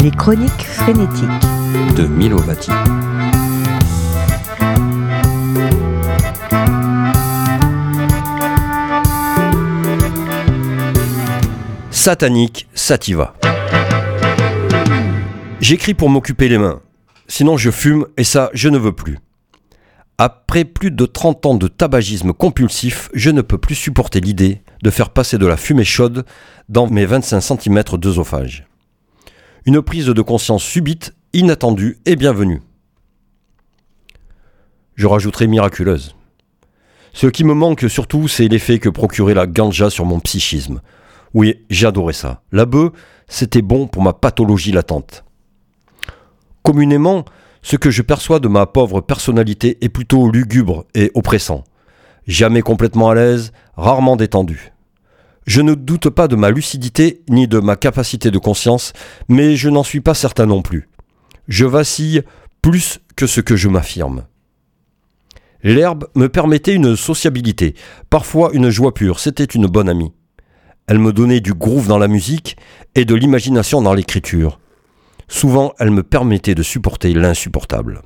Les chroniques frénétiques de Milo Vati. Satanique Sativa. J'écris pour m'occuper les mains. Sinon je fume et ça, je ne veux plus. Après plus de 30 ans de tabagisme compulsif, je ne peux plus supporter l'idée de faire passer de la fumée chaude dans mes 25 cm d'œsophage. Une prise de conscience subite, inattendue et bienvenue. Je rajouterai miraculeuse. Ce qui me manque surtout, c'est l'effet que procurait la ganja sur mon psychisme. Oui, j'adorais ça. La bœuf, c'était bon pour ma pathologie latente. Communément, ce que je perçois de ma pauvre personnalité est plutôt lugubre et oppressant. Jamais complètement à l'aise, rarement détendu. Je ne doute pas de ma lucidité ni de ma capacité de conscience, mais je n'en suis pas certain non plus. Je vacille plus que ce que je m'affirme. L'herbe me permettait une sociabilité, parfois une joie pure, c'était une bonne amie. Elle me donnait du groove dans la musique et de l'imagination dans l'écriture. Souvent, elle me permettait de supporter l'insupportable.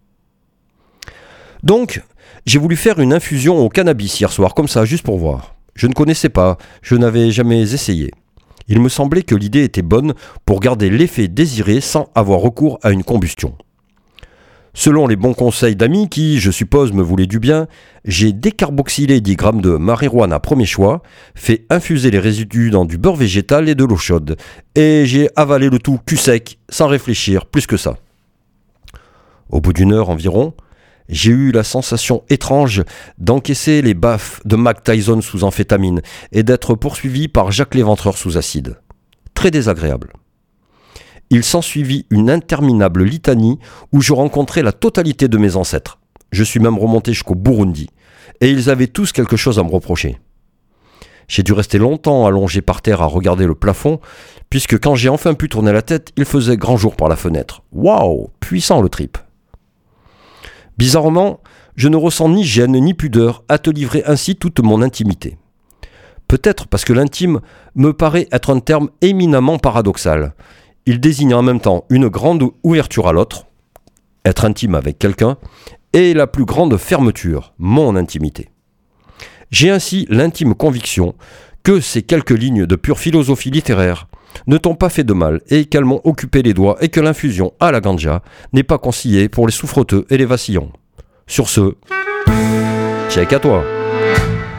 Donc, j'ai voulu faire une infusion au cannabis hier soir, comme ça, juste pour voir. Je ne connaissais pas, je n'avais jamais essayé. Il me semblait que l'idée était bonne pour garder l'effet désiré sans avoir recours à une combustion. Selon les bons conseils d'amis qui, je suppose, me voulaient du bien, j'ai décarboxylé 10 grammes de marijuana premier choix, fait infuser les résidus dans du beurre végétal et de l'eau chaude, et j'ai avalé le tout cul sec, sans réfléchir plus que ça. Au bout d'une heure environ, j'ai eu la sensation étrange d'encaisser les baffes de Mike Tyson sous amphétamine et d'être poursuivi par Jacques l'Éventreur sous acide. Très désagréable. Il s'ensuivit une interminable litanie où je rencontrai la totalité de mes ancêtres. Je suis même remonté jusqu'au Burundi, et ils avaient tous quelque chose à me reprocher. J'ai dû rester longtemps allongé par terre à regarder le plafond, puisque quand j'ai enfin pu tourner la tête, il faisait grand jour par la fenêtre. Waouh, puissant le trip. Bizarrement, je ne ressens ni gêne ni pudeur à te livrer ainsi toute mon intimité. Peut-être parce que l'intime me paraît être un terme éminemment paradoxal. Il désigne en même temps une grande ouverture à l'autre, être intime avec quelqu'un, et la plus grande fermeture, mon intimité. J'ai ainsi l'intime conviction que ces quelques lignes de pure philosophie littéraire ne t'ont pas fait de mal et qu'elles m'ont occupé les doigts et que l'infusion à la ganja n'est pas conseillée pour les souffreteux et les vacillants. Sur ce, check à toi.